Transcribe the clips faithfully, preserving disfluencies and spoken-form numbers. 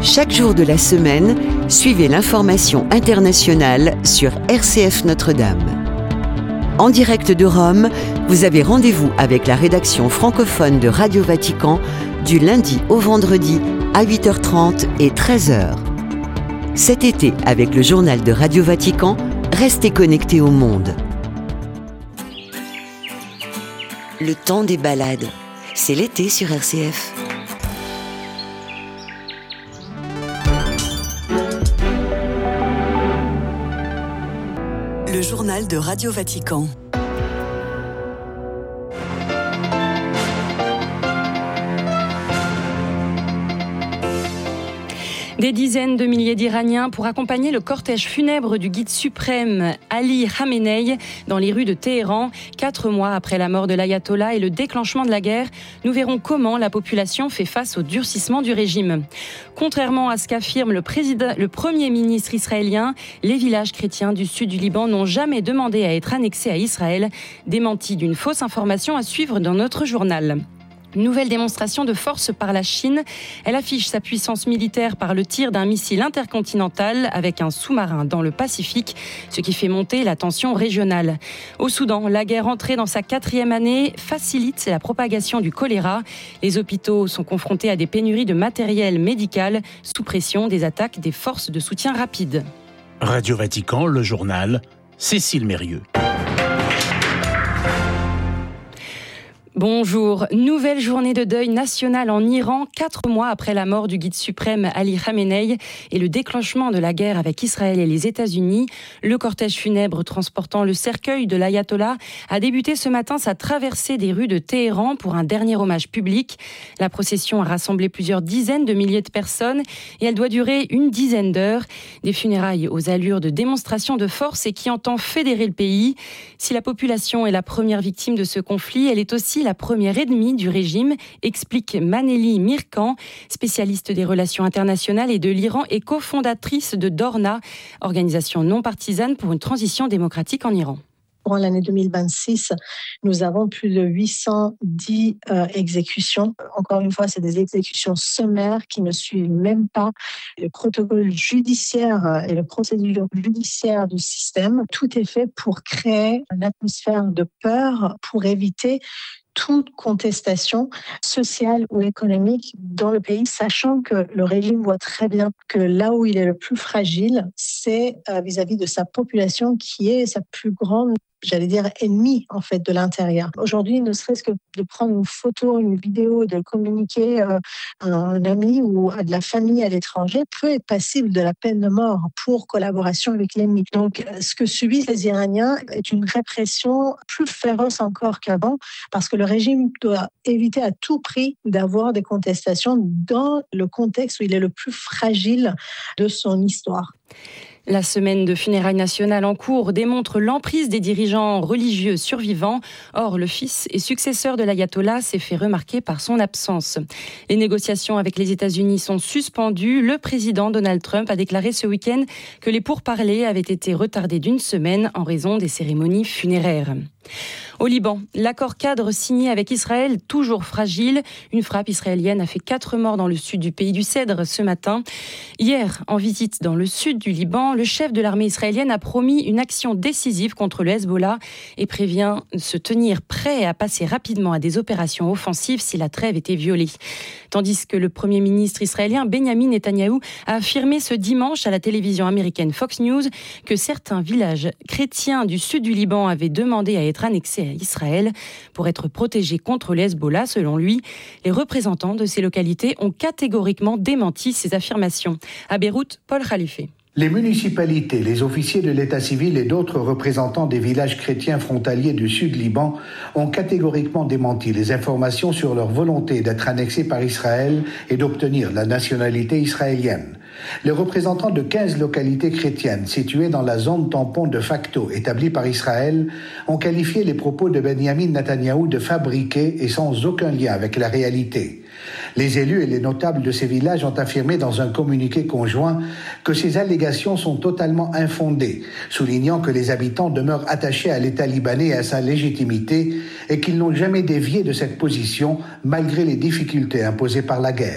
Chaque jour de la semaine, suivez l'information internationale sur R C F Notre-Dame. En direct de Rome, vous avez rendez-vous avec la rédaction francophone de Radio Vatican du lundi au vendredi à huit heures trente et treize heures. Cet été, avec le journal de Radio Vatican, restez connectés au monde. Le temps des balades, c'est l'été sur R C F. Le journal de Radio Vatican. Des dizaines de milliers d'Iraniens pour accompagner le cortège funèbre du guide suprême Ali Khamenei dans les rues de Téhéran. Quatre mois après la mort de l'ayatollah et le déclenchement de la guerre, nous verrons comment la population fait face au durcissement du régime. Contrairement à ce qu'affirme le, président, le premier ministre israélien, les villages chrétiens du sud du Liban n'ont jamais demandé à être annexés à Israël. Démenti d'une fausse information à suivre dans notre journal. Nouvelle démonstration de force par la Chine. Elle affiche sa puissance militaire par le tir d'un missile intercontinental avec un sous-marin dans le Pacifique, ce qui fait monter la tension régionale. Au Soudan, la guerre entrée dans sa quatrième année facilite la propagation du choléra. Les hôpitaux sont confrontés à des pénuries de matériel médical sous pression des attaques des forces de soutien rapide. Radio Vatican, le journal, Cécile Mérieux. Bonjour. Nouvelle journée de deuil national en Iran, quatre mois après la mort du guide suprême Ali Khamenei et le déclenchement de la guerre avec Israël et les États-Unis. Le cortège funèbre transportant le cercueil de l'ayatollah a débuté ce matin sa traversée des rues de Téhéran pour un dernier hommage public. La procession a rassemblé plusieurs dizaines de milliers de personnes et elle doit durer une dizaine d'heures. Des funérailles aux allures de démonstration de force et qui entend fédérer le pays. Si la population est la première victime de ce conflit, elle est aussi la première ennemie du régime, explique Maneli Mirkan, spécialiste des relations internationales et de l'Iran et cofondatrice de Dorna, organisation non partisane pour une transition démocratique en Iran. Pour l'année deux mille vingt-six, nous avons plus de huit cent dix euh, exécutions. Encore une fois, c'est des exécutions sommaires qui ne suivent même pas le protocole judiciaire et le procédure judiciaire du système. Tout est fait pour créer une atmosphère de peur, pour éviter toute contestation sociale ou économique dans le pays, sachant que le régime voit très bien que là où il est le plus fragile, c'est vis-à-vis de sa population qui est sa plus grande, j'allais dire, ennemie en fait de l'intérieur. Aujourd'hui, ne serait-ce que de prendre une photo, une vidéo, de communiquer à un ami ou à de la famille à l'étranger peut être passible de la peine de mort pour collaboration avec l'ennemi. Donc, ce que subissent les Iraniens est une répression plus féroce encore qu'avant, parce que le régime doit éviter à tout prix d'avoir des contestations dans le contexte où il est le plus fragile de son histoire. La semaine de funérailles nationales en cours démontre l'emprise des dirigeants religieux survivants. Or, le fils et successeur de l'ayatollah s'est fait remarquer par son absence. Les négociations avec les États-Unis sont suspendues. Le président Donald Trump a déclaré ce week-end que les pourparlers avaient été retardés d'une semaine en raison des cérémonies funéraires. Au Liban, l'accord cadre signé avec Israël, toujours fragile. Une frappe israélienne a fait quatre morts dans le sud du pays du Cèdre ce matin. Hier, en visite dans le sud du Liban, le chef de l'armée israélienne a promis une action décisive contre le Hezbollah et prévient se tenir prêt à passer rapidement à des opérations offensives si la trêve était violée. Tandis que le premier ministre israélien Benjamin Netanyahou a affirmé ce dimanche à la télévision américaine Fox News que certains villages chrétiens du sud du Liban avaient demandé à être annexés à Israël pour être protégés contre le Hezbollah. Selon lui, les représentants de ces localités ont catégoriquement démenti ces affirmations. À Beyrouth, Paul Khalife. Les municipalités, les officiers de l'état civil et d'autres représentants des villages chrétiens frontaliers du sud Liban ont catégoriquement démenti les informations sur leur volonté d'être annexés par Israël et d'obtenir la nationalité israélienne. Les représentants de quinze localités chrétiennes situées dans la zone tampon de facto établie par Israël ont qualifié les propos de Benjamin Netanyahou de fabriqués et sans aucun lien avec la réalité. Les élus et les notables de ces villages ont affirmé dans un communiqué conjoint que ces allégations sont totalement infondées, soulignant que les habitants demeurent attachés à l'État libanais et à sa légitimité et qu'ils n'ont jamais dévié de cette position malgré les difficultés imposées par la guerre.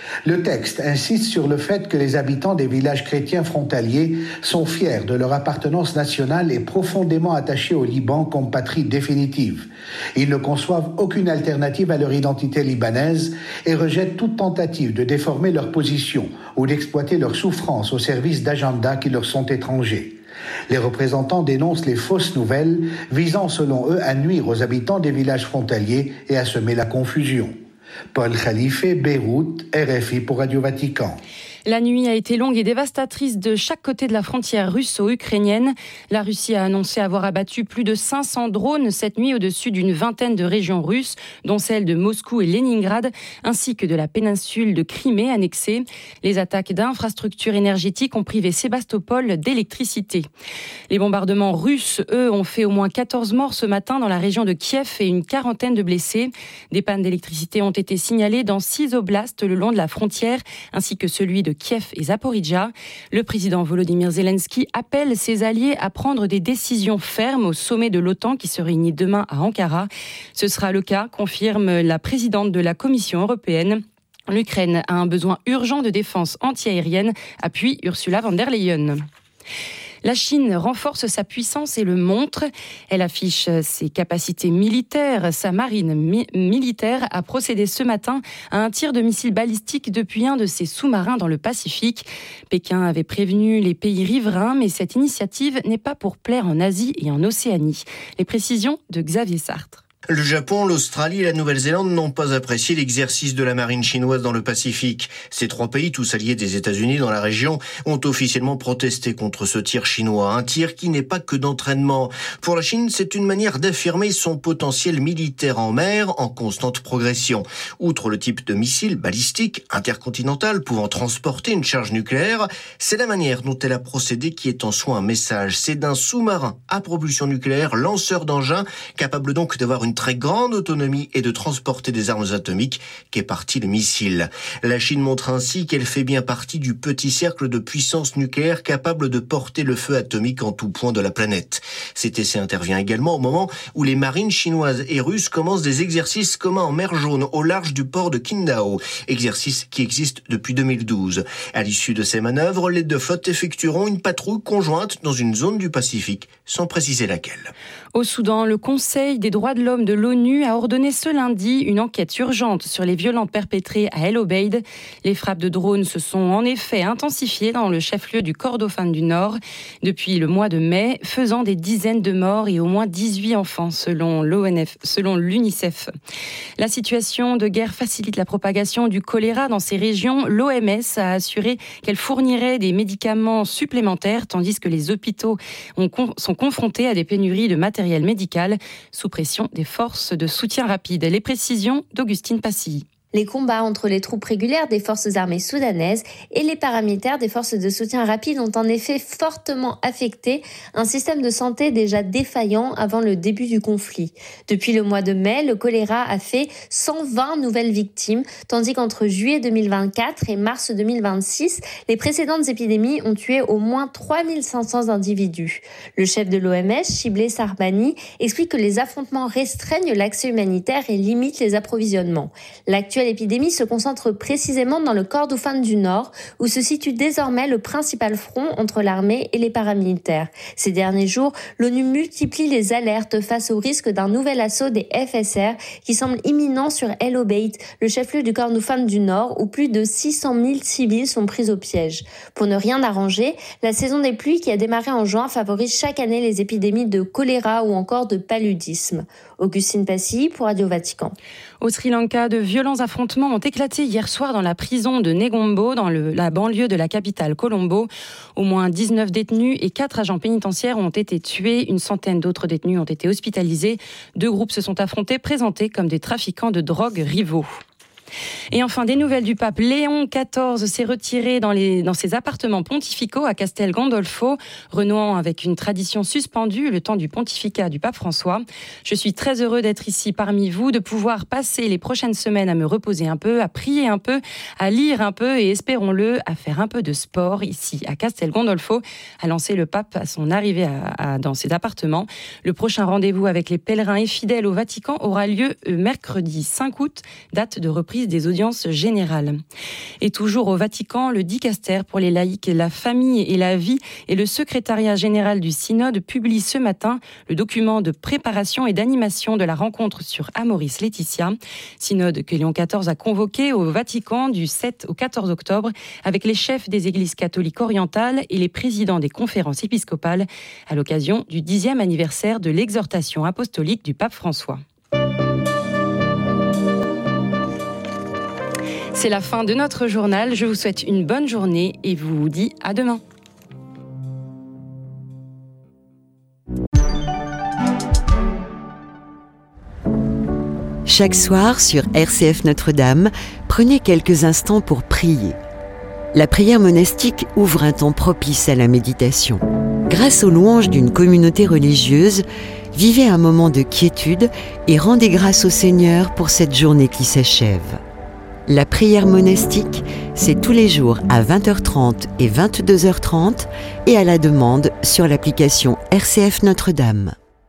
Le texte insiste sur le fait que les habitants des villages chrétiens frontaliers sont fiers de leur appartenance nationale et profondément attachés au Liban comme patrie définitive. Ils ne conçoivent aucune alternative à leur identité libanaise et rejettent toute tentative de déformer leur position ou d'exploiter leur souffrance au service d'agendas qui leur sont étrangers. Les représentants dénoncent les fausses nouvelles visant selon eux à nuire aux habitants des villages frontaliers et à semer la confusion. Paul Khalife, Beyrouth, R F I pour Radio Vatican. La nuit a été longue et dévastatrice de chaque côté de la frontière russo-ukrainienne. La Russie a annoncé avoir abattu plus de cinq cents drones cette nuit au-dessus d'une vingtaine de régions russes, dont celles de Moscou et Leningrad, ainsi que de la péninsule de Crimée annexée. Les attaques d'infrastructures énergétiques ont privé Sébastopol d'électricité. Les bombardements russes, eux, ont fait au moins quatorze morts ce matin dans la région de Kiev et une quarantaine de blessés. Des pannes d'électricité ont été signalées dans six oblasts le long de la frontière, ainsi que celui de Kiev et Zaporijia. Le président Volodymyr Zelensky appelle ses alliés à prendre des décisions fermes au sommet de l'OTAN qui se réunit demain à Ankara. Ce sera le cas, confirme la présidente de la Commission européenne. L'Ukraine a un besoin urgent de défense antiaérienne, appuie Ursula von der Leyen. La Chine renforce sa puissance et le montre. Elle affiche ses capacités militaires. Sa marine mi- militaire a procédé ce matin à un tir de missiles balistiques depuis un de ses sous-marins dans le Pacifique. Pékin avait prévenu les pays riverains, mais cette initiative n'est pas pour plaire en Asie et en Océanie. Les précisions de Xavier Sartre. Le Japon, l'Australie et la Nouvelle-Zélande n'ont pas apprécié l'exercice de la marine chinoise dans le Pacifique. Ces trois pays, tous alliés des États-Unis dans la région, ont officiellement protesté contre ce tir chinois. Un tir qui n'est pas que d'entraînement. Pour la Chine, c'est une manière d'affirmer son potentiel militaire en mer en constante progression. Outre le type de missile balistique intercontinental pouvant transporter une charge nucléaire, c'est la manière dont elle a procédé qui est en soi un message. C'est d'un sous-marin à propulsion nucléaire, lanceur d'engins, capable donc d'avoir une très grande autonomie et de transporter des armes atomiques qu'est parti le missile. La Chine montre ainsi qu'elle fait bien partie du petit cercle de puissance nucléaire capable de porter le feu atomique en tout point de la planète. Cet essai intervient également au moment où les marines chinoises et russes commencent des exercices communs en mer Jaune au large du port de Qingdao, exercice qui existe depuis deux mille douze. À l'issue de ces manœuvres, les deux flottes effectueront une patrouille conjointe dans une zone du Pacifique, sans préciser laquelle. Au Soudan, le Conseil des droits de l'homme de l'ONU a ordonné ce lundi une enquête urgente sur les violences perpétrées à El Obeid. Les frappes de drones se sont en effet intensifiées dans le chef-lieu du Kordofan du Nord depuis le mois de mai, faisant des dizaines de morts et au moins dix-huit enfants selon l'O N F, selon l'UNICEF. La situation de guerre facilite la propagation du choléra dans ces régions. L'O M S a assuré qu'elle fournirait des médicaments supplémentaires tandis que les hôpitaux ont, sont confrontés à des pénuries de matériel médical sous pression des forces de soutien rapide. Les précisions d'Augustine Passy. Les combats entre les troupes régulières des forces armées soudanaises et les paramilitaires des forces de soutien rapide ont en effet fortement affecté un système de santé déjà défaillant avant le début du conflit. Depuis le mois de mai, le choléra a fait cent vingt nouvelles victimes, tandis qu'entre juillet deux mille vingt-quatre et mars deux mille vingt-six, les précédentes épidémies ont tué au moins trois mille cinq cents individus. Le chef de l'O M S, Shiblé Sarbani, explique que les affrontements restreignent l'accès humanitaire et limitent les approvisionnements. L'actuelle L'épidémie se concentre précisément dans le Kordofan du Nord, où se situe désormais le principal front entre l'armée et les paramilitaires. Ces derniers jours, l'ONU multiplie les alertes face au risque d'un nouvel assaut des F S R qui semble imminent sur El Obeid, le chef-lieu du Kordofan du Nord, où plus de six cent mille civils sont pris au piège. Pour ne rien arranger, la saison des pluies qui a démarré en juin favorise chaque année les épidémies de choléra ou encore de paludisme. Augustine Passy pour Radio Vatican. Au Sri Lanka, de violents affrontements ont éclaté hier soir dans la prison de Negombo, dans le, la banlieue de la capitale Colombo. Au moins dix-neuf détenus et quatre agents pénitentiaires ont été tués. Une centaine d'autres détenus ont été hospitalisés. Deux groupes se sont affrontés, présentés comme des trafiquants de drogue rivaux. Et enfin, des nouvelles du pape. Léon quatorze s'est retiré dans, les, dans ses appartements pontificaux à Castel Gandolfo, renouant avec une tradition suspendue le temps du pontificat du pape François. Je suis très heureux d'être ici parmi vous, de pouvoir passer les prochaines semaines à me reposer un peu, à prier un peu, à lire un peu et, espérons-le, à faire un peu de sport ici à Castel Gandolfo, a lancé le pape à son arrivée à, à, dans ses appartements. Le prochain rendez-vous avec les pèlerins et fidèles au Vatican aura lieu mercredi cinq août, date de reprise reprise des audiences générales. Et toujours au Vatican, le dicaster pour les laïcs, la famille et la vie et le secrétariat général du synode publient ce matin le document de préparation et d'animation de la rencontre sur Amoris Laetitia. Synode que Léon quatorze a convoqué au Vatican du sept au quatorze octobre avec les chefs des églises catholiques orientales et les présidents des conférences épiscopales à l'occasion du dixième anniversaire de l'exhortation apostolique du pape François. C'est la fin de notre journal. Je vous souhaite une bonne journée et vous dis à demain. Chaque soir sur R C F Notre-Dame, prenez quelques instants pour prier. La prière monastique ouvre un temps propice à la méditation. Grâce aux louanges d'une communauté religieuse, vivez un moment de quiétude et rendez grâce au Seigneur pour cette journée qui s'achève. La prière monastique, c'est tous les jours à vingt heures trente et vingt-deux heures trente et à la demande sur l'application R C F Notre-Dame.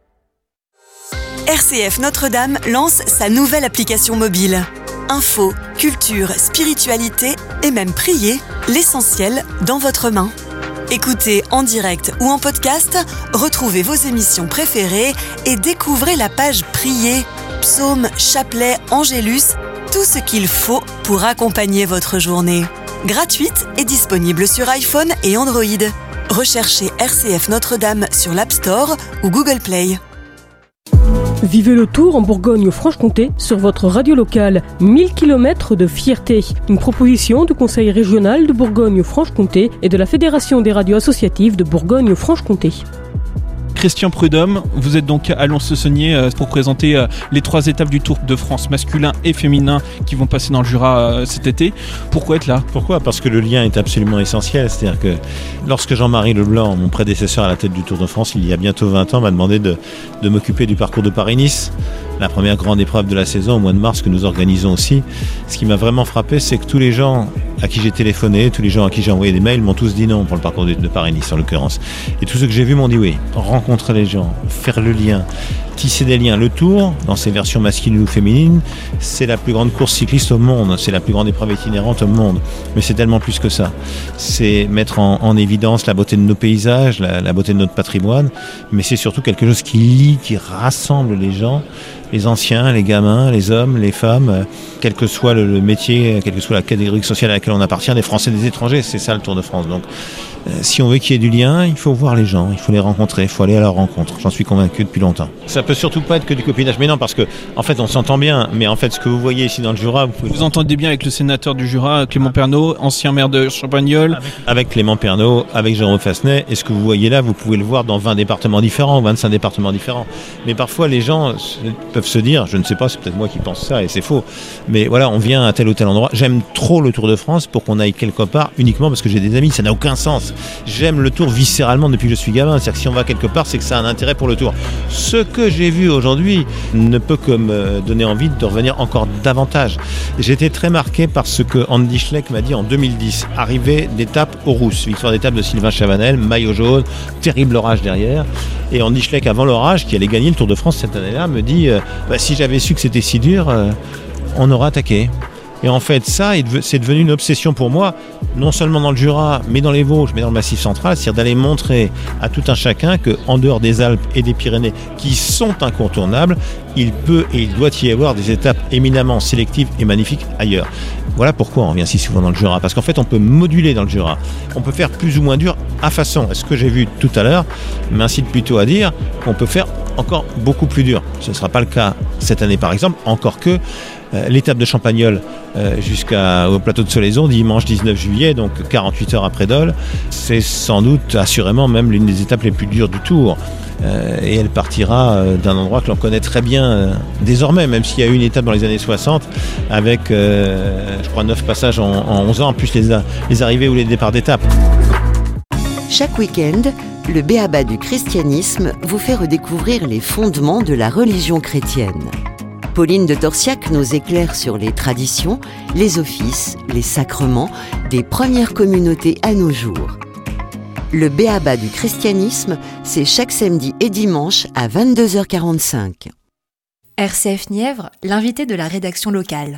R C F Notre-Dame lance sa nouvelle application mobile. Info, culture, spiritualité et même prier, l'essentiel dans votre main. Écoutez en direct ou en podcast, retrouvez vos émissions préférées et découvrez la page Prier, psaumes, chapelets, angélus, tout ce qu'il faut pour accompagner votre journée. Gratuite et disponible sur iPhone et Android. Recherchez R C F Notre-Dame sur l'App Store ou Google Play. Vivez le tour en Bourgogne-Franche-Comté sur votre radio locale. mille kilomètres de fierté. Une proposition du Conseil régional de Bourgogne-Franche-Comté et de la Fédération des radios associatives de Bourgogne-Franche-Comté. Christian Prudhomme, vous êtes donc à Lons-le-Saunier pour présenter les trois étapes du Tour de France masculin et féminin qui vont passer dans le Jura cet été. Pourquoi être là ? Pourquoi ? Parce que le lien est absolument essentiel. C'est-à-dire que lorsque Jean-Marie Leblanc, mon prédécesseur à la tête du Tour de France, il y a bientôt vingt ans, m'a demandé de, de m'occuper du parcours de Paris-Nice, la première grande épreuve de la saison au mois de mars que nous organisons aussi, ce qui m'a vraiment frappé, c'est que tous les gens à qui j'ai téléphoné, tous les gens à qui j'ai envoyé des mails m'ont tous dit non pour le parcours de, de Paris-Nice en l'occurrence. Et tous ceux que j'ai vus m'ont dit oui. Rencontrer les gens, faire le lien, tisser des liens. Le Tour, dans ses versions masculines ou féminines, c'est la plus grande course cycliste au monde, c'est la plus grande épreuve itinérante au monde. Mais c'est tellement plus que ça. C'est mettre en, en évidence la beauté de nos paysages, la, la beauté de notre patrimoine, mais c'est surtout quelque chose qui lie, qui rassemble les gens, les anciens, les gamins, les hommes, les femmes, quel que soit le, le métier, quelle que soit la catégorie sociale à laquelle on appartient, des Français, des étrangers, c'est ça le Tour de France. Donc, euh, si on veut qu'il y ait du lien, il faut voir les gens, il faut les rencontrer, il faut aller à leur rencontre. J'en suis convaincu depuis longtemps. Ça peut surtout pas être que du copinage, mais non, parce que en fait, on s'entend bien. Mais en fait, ce que vous voyez ici dans le Jura, vous pouvez... Vous entendez bien avec le sénateur du Jura, Clément Pernaut, ancien maire de Champagnole. Avec, avec Clément Pernaut, avec Jérôme Fassenet. Et ce que vous voyez là, vous pouvez le voir dans vingt départements différents, vingt-cinq départements différents. Mais parfois, les gens peuvent se dire, je ne sais pas, c'est peut-être moi qui pense ça et c'est faux. Mais voilà, on vient à tel ou tel endroit. J'aime trop le Tour de France pour qu'on aille quelque part uniquement parce que j'ai des amis. Ça n'a aucun sens. J'aime le Tour viscéralement depuis que je suis gamin. C'est-à-dire que si on va quelque part, c'est que ça a un intérêt pour le Tour. Ce que j'ai vu aujourd'hui ne peut que me donner envie de revenir encore davantage. J'ai été très marqué par ce que Andy Schleck m'a dit en deux mille dix. Arrivée d'étape aux Rousses, victoire d'étape de Sylvain Chavanel, maillot jaune, terrible orage derrière. Et Andy Schleck, avant l'orage, qui allait gagner le Tour de France cette année-là, me dit euh, bah, si j'avais su que c'était si dur, euh, on aurait attaqué. Et en fait, ça, c'est devenu une obsession pour moi, non seulement dans le Jura, mais dans les Vosges, mais dans le Massif central, c'est-à-dire d'aller montrer à tout un chacun qu'en dehors des Alpes et des Pyrénées, qui sont incontournables, il peut et il doit y avoir des étapes éminemment sélectives et magnifiques ailleurs. Voilà pourquoi on revient si souvent dans le Jura, parce qu'en fait, on peut moduler dans le Jura. On peut faire plus ou moins dur à façon. Ce que j'ai vu tout à l'heure m'incite plutôt à dire qu'on peut faire encore beaucoup plus dur. Ce ne sera pas le cas cette année, par exemple, encore que euh, l'étape de Champagnole euh, jusqu'au plateau de Solaison, dimanche dix-neuf juillet, donc quarante-huit heures après Dole, c'est sans doute assurément même l'une des étapes les plus dures du Tour. Euh, et elle partira euh, d'un endroit que l'on connaît très bien euh, désormais, même s'il y a eu une étape dans les années soixante avec, euh, je crois, neuf passages en, en onze ans, plus les, les arrivées ou les départs d'étape. Chaque week-end, le B.A.B.A. du christianisme vous fait redécouvrir les fondements de la religion chrétienne. Pauline de Torsiac nous éclaire sur les traditions, les offices, les sacrements des premières communautés à nos jours. Le B.A.B.A. du christianisme, c'est chaque samedi et dimanche à vingt-deux heures quarante-cinq. R C F Nièvre, l'invité de la rédaction locale.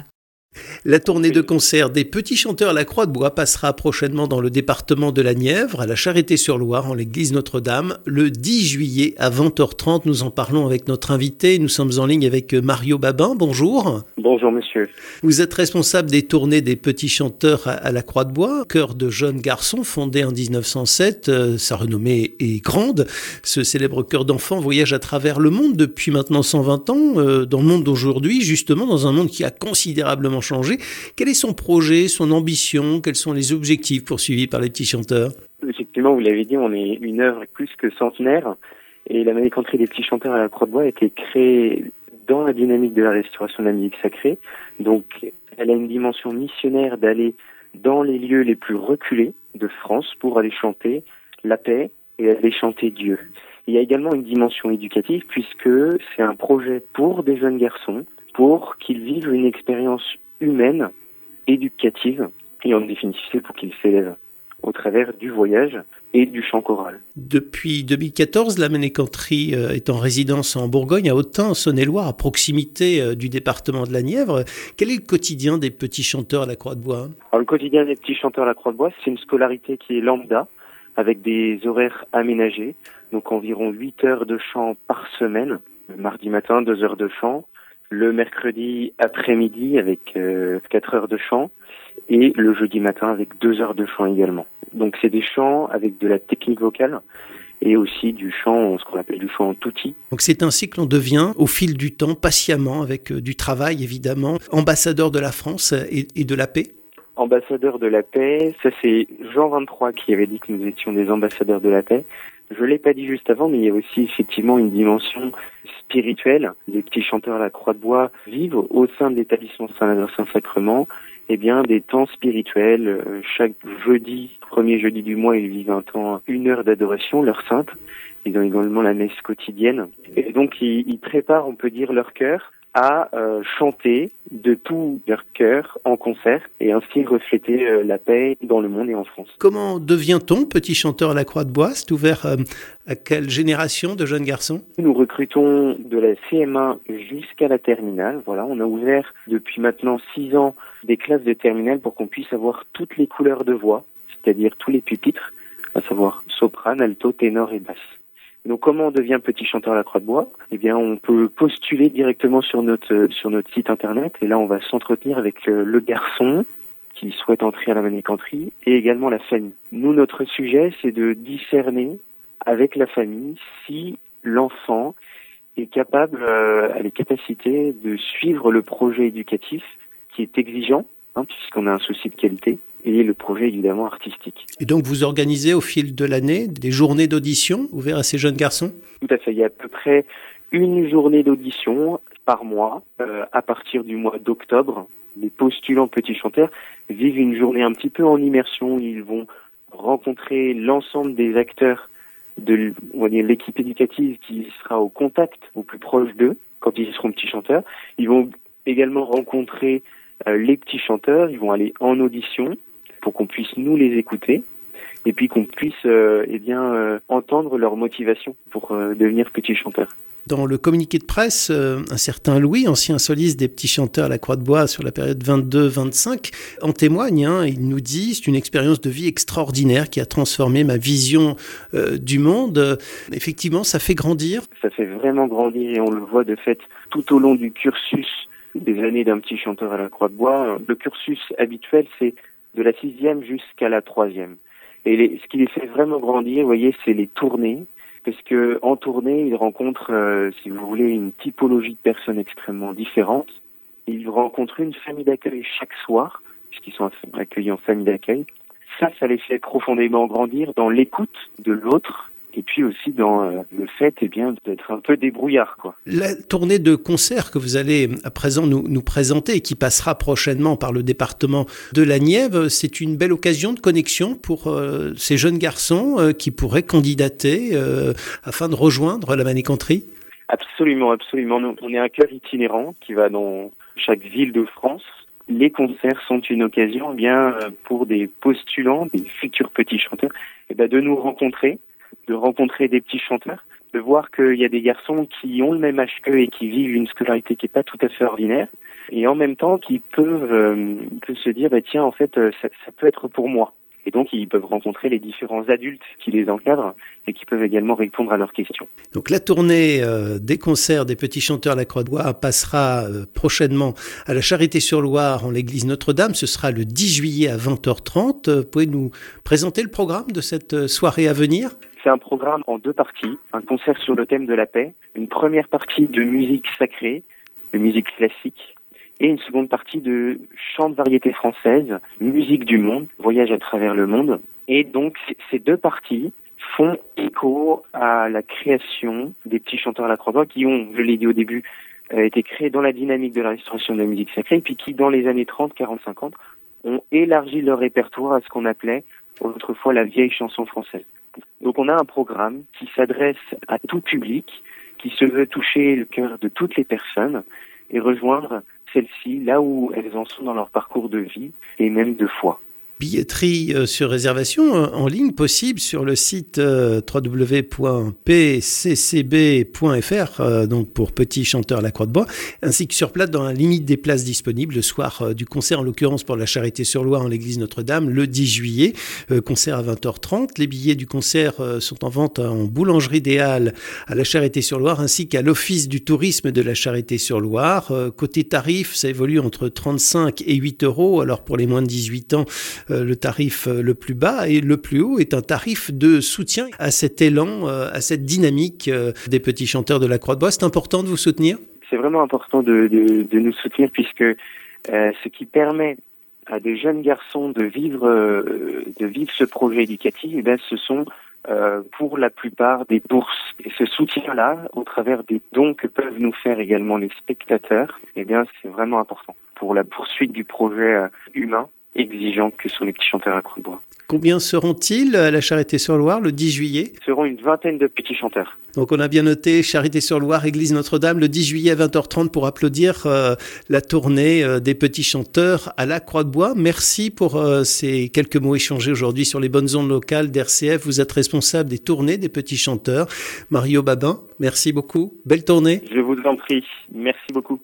La tournée de concert des petits chanteurs à la Croix-de-Bois passera prochainement dans le département de la Nièvre, à la Charité-sur-Loire, en l'église Notre-Dame, le dix juillet à vingt heures trente. Nous en parlons avec notre invité. Nous sommes en ligne avec Mario Babin. Bonjour. Bonjour monsieur. Vous êtes responsable des tournées des petits chanteurs à la Croix-de-Bois, chœur de jeunes garçons fondé en dix-neuf cent sept. Euh, sa renommée est grande. Ce célèbre chœur d'enfants voyage à travers le monde depuis maintenant cent vingt ans, euh, dans le monde d'aujourd'hui, justement dans un monde qui a considérablement changé. Quel est son projet, son ambition? Quels sont les objectifs poursuivis par les petits chanteurs? Effectivement, vous l'avez dit, on est une œuvre plus que centenaire. Et la Malécanterie des petits chanteurs à la Croix-de-Bois a été créée dans la dynamique de la restauration de la musique sacrée. Donc, elle a une dimension missionnaire d'aller dans les lieux les plus reculés de France pour aller chanter la paix et aller chanter Dieu. Il y a également une dimension éducative puisque c'est un projet pour des jeunes garçons, pour qu'ils vivent une expérience humaine, éducative, et en définitive pour qu'ils s'élèvent au travers du voyage et du chant choral. Depuis deux mille quatorze, la Malécanterie est en résidence en Bourgogne, à Autun, en Saône-et-Loire, à proximité du département de la Nièvre. Quel est le quotidien des petits chanteurs à la Croix-de-Bois? Alors, le quotidien des petits chanteurs à la Croix-de-Bois, c'est une scolarité qui est lambda, avec des horaires aménagés, donc environ huit heures de chant par semaine, le mardi matin, deux heures de chant, le mercredi après-midi avec euh, quatre heures de chant et le jeudi matin avec deux heures de chant également. Donc c'est des chants avec de la technique vocale et aussi du chant, ce qu'on appelle du chant en tutti. Donc c'est ainsi que l'on devient, au fil du temps, patiemment, avec du travail évidemment, ambassadeur de la France et, et de la paix. Ambassadeur de la paix, ça c'est Jean vingt-trois qui avait dit que nous étions des ambassadeurs de la paix. Je l'ai pas dit juste avant, mais il y a aussi effectivement une dimension spirituelle. Les petits chanteurs à la Croix-de-Bois vivent au sein de l'établissement Saint-Lazare Saint-Sacrement, eh bien, des temps spirituels. Chaque jeudi, premier jeudi du mois, ils vivent un temps, une heure d'adoration, l'heure sainte. Ils ont également la messe quotidienne. Et donc, ils, ils préparent, on peut dire, leur cœur à euh, chanter de tout leur cœur en concert et ainsi refléter euh, la paix dans le monde et en France. Comment devient-on petit chanteur à la Croix-de-Bois? C'est ouvert euh, à quelle génération de jeunes garçons? Nous recrutons de la C M un jusqu'à la terminale. Voilà, on a ouvert depuis maintenant six ans des classes de terminale pour qu'on puisse avoir toutes les couleurs de voix, c'est-à-dire tous les pupitres, à savoir soprane, alto, ténor et basse. Donc, comment on devient petit chanteur à la Croix-de-Bois? Eh bien, on peut postuler directement sur notre sur notre site internet et là, on va s'entretenir avec le, le garçon qui souhaite entrer à la Malécanterie et également la famille. Nous, notre sujet, c'est de discerner avec la famille si l'enfant est capable, euh, a les capacités de suivre le projet éducatif qui est exigeant, hein, puisqu'on a un souci de qualité, et le projet évidemment artistique. Et donc vous organisez au fil de l'année des journées d'audition ouvertes à ces jeunes garçons? Tout à fait, il y a à peu près une journée d'audition par mois euh, à partir du mois d'octobre. Les postulants petits chanteurs vivent une journée un petit peu en immersion. Ils vont rencontrer l'ensemble des acteurs de on va dire, l'équipe éducative qui sera au contact au plus proche d'eux quand ils seront petits chanteurs. Ils vont également rencontrer euh, les petits chanteurs, ils vont aller en audition pour qu'on puisse nous les écouter et puis qu'on puisse euh, eh bien euh, entendre leur motivation pour euh, devenir petits chanteurs. Dans le communiqué de presse, euh, un certain Louis, ancien soliste des petits chanteurs à la Croix-de-Bois sur la période vingt-deux vingt-cinq, en témoigne. Hein, il nous dit « C'est une expérience de vie extraordinaire qui a transformé ma vision euh, du monde. Euh, » Effectivement, ça fait grandir. Ça fait vraiment grandir et on le voit de fait tout au long du cursus des années d'un petit chanteur à la Croix-de-Bois. Le cursus habituel, c'est de la sixième jusqu'à la troisième. Et les, ce qui les fait vraiment grandir, vous voyez, c'est les tournées. Parce que en tournée, ils rencontrent, euh, si vous voulez, une typologie de personnes extrêmement différentes. Ils rencontrent une famille d'accueil chaque soir, puisqu'ils sont accueillis en famille d'accueil. Ça, ça les fait profondément grandir dans l'écoute de l'autre, et puis aussi dans euh, le fait eh bien, d'être un peu débrouillard, quoi. La tournée de concerts que vous allez à présent nous, nous présenter et qui passera prochainement par le département de la Nièvre, c'est une belle occasion de connexion pour euh, ces jeunes garçons euh, qui pourraient candidater euh, afin de rejoindre la Malécanterie. Absolument, absolument. Nous, on est un chœur itinérant qui va dans chaque ville de France. Les concerts sont une occasion eh bien, pour des postulants, des futurs petits chanteurs, eh bien, de nous rencontrer, de rencontrer des petits chanteurs, de voir qu'il y a des garçons qui ont le même âge qu'eux et qui vivent une scolarité qui n'est pas tout à fait ordinaire, et en même temps qui peuvent, euh, peuvent se dire bah, tiens en fait euh, ça, ça peut être pour moi. Et donc, ils peuvent rencontrer les différents adultes qui les encadrent et qui peuvent également répondre à leurs questions. Donc, la tournée euh, des concerts des petits chanteurs à la Croix-de-Bois passera euh, prochainement à la Charité-sur-Loire en l'église Notre-Dame. Ce sera le dix juillet à vingt heures trente. Euh, pouvez nous présenter le programme de cette soirée à venir ? C'est un programme en deux parties. Un concert sur le thème de la paix. Une première partie de musique sacrée, de musique classique. Et une seconde partie de chant de variété française, musique du monde, voyage à travers le monde. Et donc, c- ces deux parties font écho à la création des petits chanteurs à la Croix-de-Bois qui ont, je l'ai dit au début, euh, été créés dans la dynamique de la restauration de la musique sacrée, puis qui, dans les années trente, quarante, cinquante, ont élargi leur répertoire à ce qu'on appelait autrefois la vieille chanson française. Donc, on a un programme qui s'adresse à tout public, qui se veut toucher le cœur de toutes les personnes et rejoindre celles-ci là où elles en sont dans leur parcours de vie et même de foi. Billetterie euh, sur réservation euh, en ligne possible sur le site euh, w w w point p c c b point f r, euh, donc pour Petits Chanteurs à la Croix-de-Bois, ainsi que sur place dans la limite des places disponibles le soir euh, du concert, en l'occurrence pour la Charité-sur-Loire en l'église Notre-Dame, le dix juillet, euh, concert à vingt heures trente. Les billets du concert euh, sont en vente en boulangerie des Halles à la Charité-sur-Loire ainsi qu'à l'Office du tourisme de la Charité-sur-Loire. Euh, côté tarif, ça évolue entre trente-cinq et huit euros. Alors pour les moins de dix-huit ans, Euh, le tarif euh, le plus bas et le plus haut est un tarif de soutien à cet élan, euh, à cette dynamique euh, des petits chanteurs de la Croix-de-Bois. C'est important de vous soutenir ? C'est vraiment important de, de, de nous soutenir puisque euh, ce qui permet à des jeunes garçons de vivre, euh, de vivre ce projet éducatif, eh bien, ce sont euh, pour la plupart des bourses. Et ce soutien-là, au travers des dons que peuvent nous faire également les spectateurs, eh bien, c'est vraiment important pour la poursuite du projet euh, humain exigeants que sont les petits chanteurs à Croix-de-Bois. Combien seront-ils à la Charité-sur-Loire le dix juillet ? Ce seront une vingtaine de petits chanteurs. Donc on a bien noté Charité-sur-Loire, église Notre-Dame, le dix juillet à vingt heures trente pour applaudir euh, la tournée euh, des petits chanteurs à la Croix-de-Bois. Merci pour euh, ces quelques mots échangés aujourd'hui sur les bonnes ondes locales d'R C F. Vous êtes responsable des tournées des petits chanteurs. Mario Babin, merci beaucoup. Belle tournée. Je vous en prie. Merci beaucoup.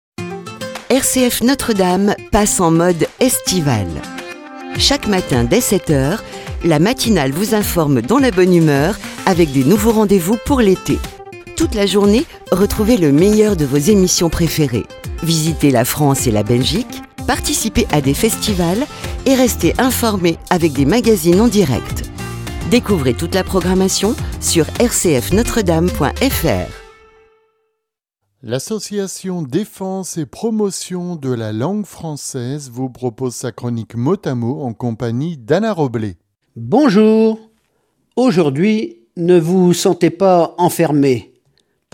R C F Notre-Dame passe en mode estival. Chaque matin dès sept heures, la matinale vous informe dans la bonne humeur avec des nouveaux rendez-vous pour l'été. Toute la journée, retrouvez le meilleur de vos émissions préférées. Visitez la France et la Belgique, participez à des festivals et restez informés avec des magazines en direct. Découvrez toute la programmation sur r c f notre dame point f r. L'association Défense et Promotion de la langue française vous propose sa chronique mot à mot en compagnie d'Anna Roblé. Bonjour. Aujourd'hui, ne vous sentez pas enfermé. Pourquoi ?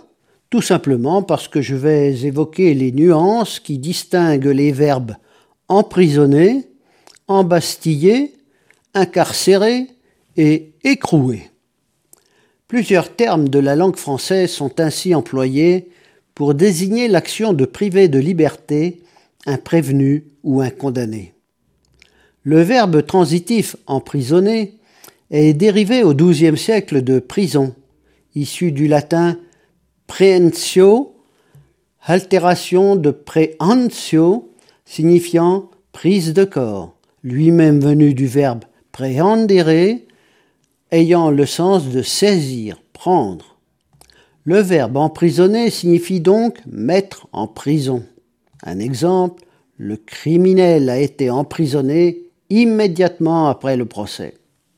Tout simplement parce que je vais évoquer les nuances qui distinguent les verbes emprisonner, embastiller, incarcérer et écrouer. Plusieurs termes de la langue française sont ainsi employés pour désigner l'action de priver de liberté un prévenu ou un condamné. Le verbe transitif emprisonner est dérivé au douzième siècle de prison, issu du latin prehensio, altération de prehensio, signifiant prise de corps, lui-même venu du verbe prehendere, ayant le sens de saisir, prendre. Le verbe emprisonner signifie donc mettre en prison. Un exemple, le criminel a été emprisonné immédiatement après le procès.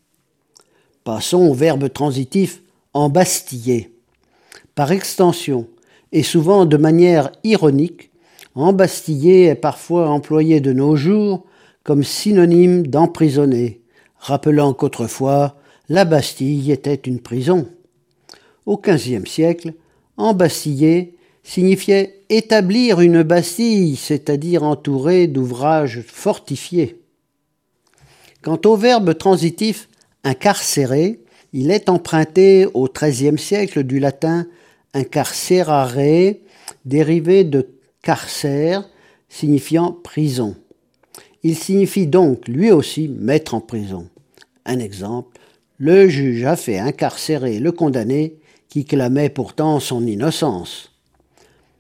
Passons au verbe transitif embastiller. Par extension, et souvent de manière ironique, embastiller est parfois employé de nos jours comme synonyme d'emprisonner, rappelant qu'autrefois, la Bastille était une prison. Au quinzième siècle, embastiller signifiait établir une bastille, c'est-à-dire entourée d'ouvrages fortifiés. Quant au verbe transitif incarcérer, il est emprunté au treizième siècle du latin incarcerare, dérivé de carcer, signifiant prison. Il signifie donc lui aussi mettre en prison. Un exemple, le juge a fait incarcérer le condamné qui clamait pourtant son innocence.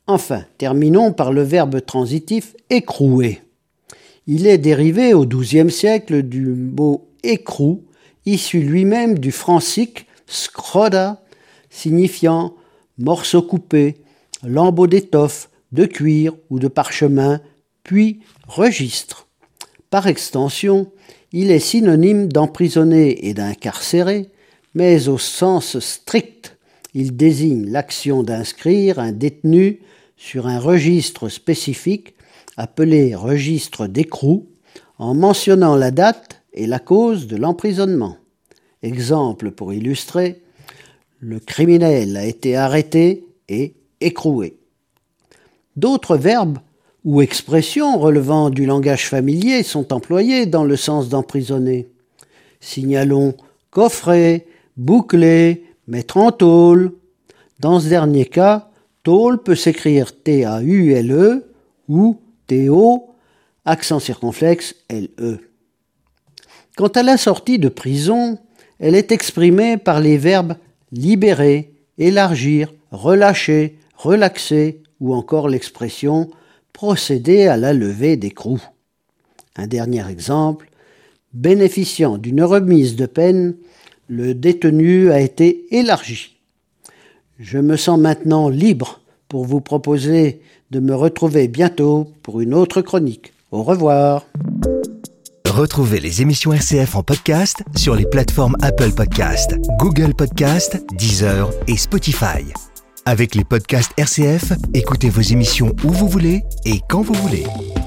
Enfin, terminons par le verbe transitif écrouer. Il est dérivé au douzième siècle du mot écrou, issu lui-même du francique scroda, signifiant morceau coupé, lambeau d'étoffe, de cuir ou de parchemin, puis registre. Par extension, il est synonyme d'emprisonné et d'incarcéré, mais au sens strict, il désigne l'action d'inscrire un détenu sur un registre spécifique appelé registre d'écrou, en mentionnant la date et la cause de l'emprisonnement. Exemple pour illustrer, le criminel a été arrêté et écroué. D'autres verbes ou expressions relevant du langage familier sont employés dans le sens d'emprisonner. Signalons coffrer, boucler, mettre en tôle. Dans ce dernier cas, tôle peut s'écrire T A U L E ou T O, accent circonflexe L E. Quant à la sortie de prison, elle est exprimée par les verbes libérer, élargir, relâcher, relaxer ou encore l'expression procéder à la levée d'écrou. Un dernier exemple, bénéficiant d'une remise de peine, le détenu a été élargi. Je me sens maintenant libre pour vous proposer de me retrouver bientôt pour une autre chronique. Au revoir. Retrouvez les émissions R C F en podcast sur les plateformes Apple Podcasts, Google Podcasts, Deezer et Spotify. Avec les podcasts R C F, écoutez vos émissions où vous voulez et quand vous voulez.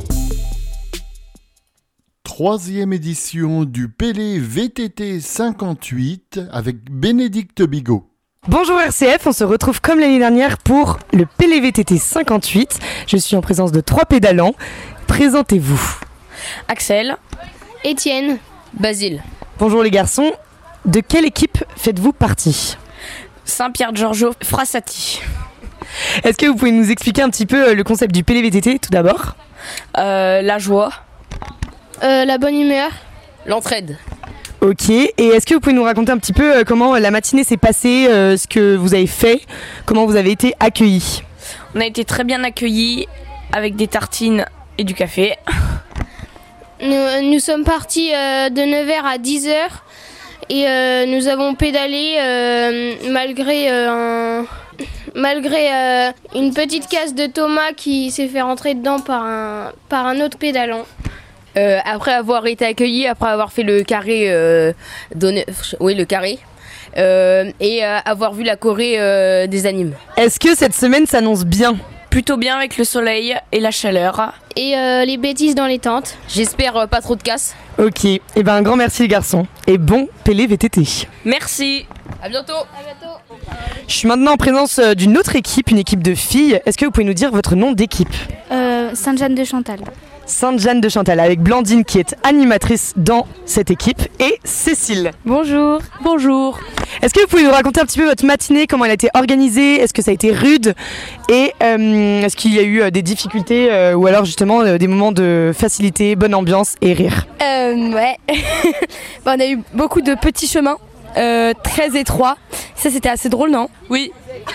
Troisième édition du Pélé V T T cinquante-huit avec Bénédicte Bigot. Bonjour R C F, on se retrouve comme l'année dernière pour le Pélé V T T cinquante-huit. Je suis en présence de trois pédalants. Présentez-vous. Axel, Étienne, Basile. Bonjour les garçons, de quelle équipe faites-vous partie ? Saint-Pierre-Giorgio Frassati. Est-ce que vous pouvez nous expliquer un petit peu le concept du Pélé V T T tout d'abord ? euh, La joie. Euh, la bonne humeur. L'entraide. Ok, et est-ce que vous pouvez nous raconter un petit peu comment la matinée s'est passée, euh, ce que vous avez fait, comment vous avez été accueillis ? On a été très bien accueillis avec des tartines et du café. Nous, nous sommes partis euh, de neuf heures à dix heures et euh, nous avons pédalé euh, malgré, euh, un, malgré euh, une petite casse de Thomas qui s'est fait rentrer dedans par un, par un autre pédalant. Euh, après avoir été accueillis, après avoir fait le carré, euh, donné, oui le carré, euh, et euh, avoir vu la Corée euh, des animes. Est-ce que cette semaine s'annonce bien ? Plutôt bien avec le soleil et la chaleur. Et euh, les bêtises dans les tentes. J'espère euh, pas trop de casse. Ok, et eh ben un grand merci les garçons. Et bon Pélé V T T. Merci, à bientôt. À bientôt. Je suis maintenant en présence d'une autre équipe, une équipe de filles. Est-ce que vous pouvez nous dire votre nom d'équipe ? euh, Sainte-Jeanne de Chantal. Sainte-Jeanne de Chantal, avec Blandine qui est animatrice dans cette équipe et Cécile. Bonjour. Bonjour. Est-ce que vous pouvez nous raconter un petit peu votre matinée, comment elle a été organisée ? Est-ce que ça a été rude ? Et euh, est-ce qu'il y a eu euh, des difficultés euh, ou alors justement euh, des moments de facilité, bonne ambiance et rire ? euh, Ouais, bon, on a eu beaucoup de petits chemins, euh, très étroits. Ça c'était assez drôle, non ? Oui.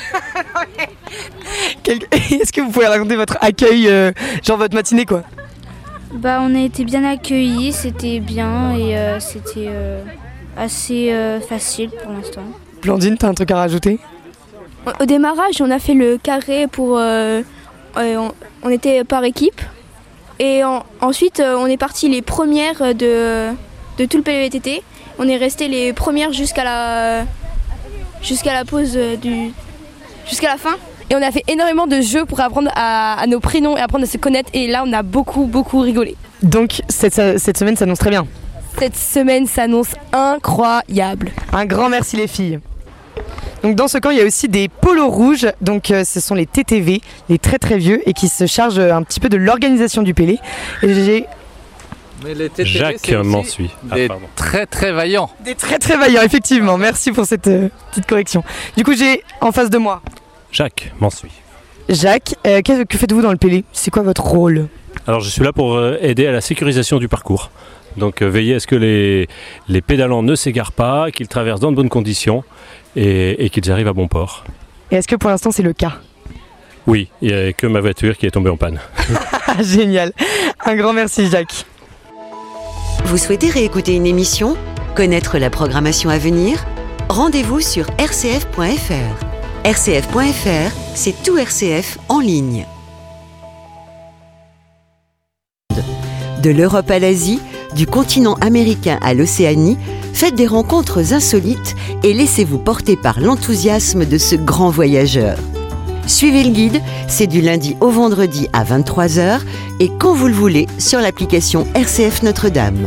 Est-ce que vous pouvez raconter votre accueil, euh, genre votre matinée quoi ? Bah, on a été bien accueillis, c'était bien et euh, c'était euh, assez euh, facile pour l'instant. Blandine, t'as un truc à rajouter ? Au démarrage, on a fait le carré pour... Euh, euh, on, on était par équipe. Et en, ensuite, euh, on est parti les premières de, de tout le Pélé V T T. On est resté les premières jusqu'à la, jusqu'à la pause du... jusqu'à la fin. Et on a fait énormément de jeux pour apprendre à, à nos prénoms et apprendre à se connaître. Et là, on a beaucoup, beaucoup rigolé. Donc, cette, cette semaine s'annonce très bien. Cette semaine s'annonce incroyable. Un grand merci les filles. Donc dans ce camp, il y a aussi des polos rouges. Donc euh, ce sont les T T V, les très très vieux, et qui se chargent un petit peu de l'organisation du Pélé. Et j'ai... Mais les T T V, Jacques m'en suit. Ah, des pardon. très très vaillants. Des très très vaillants, effectivement. Merci pour cette euh, petite correction. Du coup, j'ai en face de moi Jacques m'en suit. Jacques, euh, que, que faites-vous dans le Pélé ? C'est quoi votre rôle ? Alors je suis là pour euh, aider à la sécurisation du parcours. Donc euh, veiller à ce que les, les pédalants ne s'égarent pas, qu'ils traversent dans de bonnes conditions et, et qu'ils arrivent à bon port. Et est-ce que pour l'instant c'est le cas ? Oui, il n'y a que ma voiture qui est tombée en panne. Génial. Un grand merci Jacques. Vous souhaitez réécouter une émission ? Connaître la programmation à venir ? Rendez-vous sur r c f point f r. r c f point f r, c'est tout R C F en ligne. De l'Europe à l'Asie, du continent américain à l'Océanie, faites des rencontres insolites et laissez-vous porter par l'enthousiasme de ce grand voyageur. Suivez le guide, c'est du lundi au vendredi à vingt-trois heures et quand vous le voulez sur l'application R C F Notre-Dame.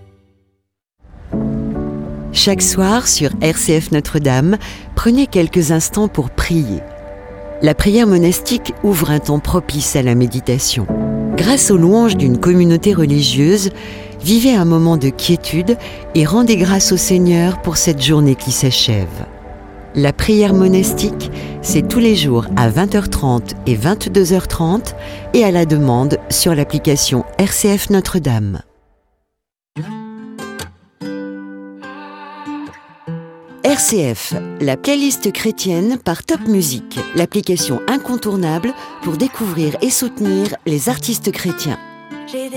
Chaque soir sur R C F Notre-Dame, prenez quelques instants pour prier. La prière monastique ouvre un temps propice à la méditation. Grâce aux louanges d'une communauté religieuse, vivez un moment de quiétude et rendez grâce au Seigneur pour cette journée qui s'achève. La prière monastique, c'est tous les jours à vingt heures trente et vingt-deux heures trente et à la demande sur l'application R C F Notre-Dame. R C F, la playlist chrétienne par Top Music, l'application incontournable pour découvrir et soutenir les artistes chrétiens.